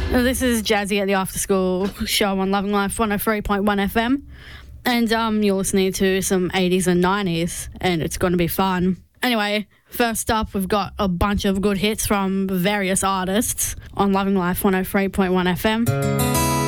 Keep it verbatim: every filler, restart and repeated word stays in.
This is Jazzy at the After School show on Loving Life one oh three point one F M. And um, you're listening to some eighties and nineties, and it's going to be fun. Anyway, first up, we've got a bunch of good hits from various artists on Loving Life one oh three point one F M.